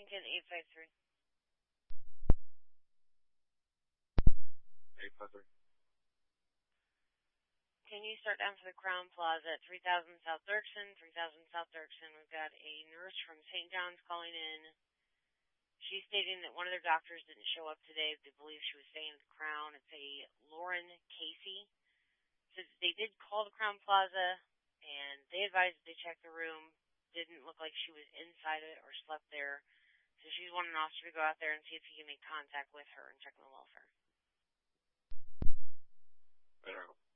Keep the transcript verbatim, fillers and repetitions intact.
Lincoln, eight five three. eight five three. Can you start down for the Crown Plaza at three thousand South Dirksen? three thousand South Dirksen. We've got a nurse from Saint John's calling in. She's stating that one of their doctors didn't show up today. They believe she was staying at the Crown. It's a Lauren Casey. Says they did call the Crown Plaza, and they advised that they checked the room. Didn't look like she was inside it or slept there. So she's wanting an officer to go out there and see if he can make contact with her and check on the welfare. I don't know.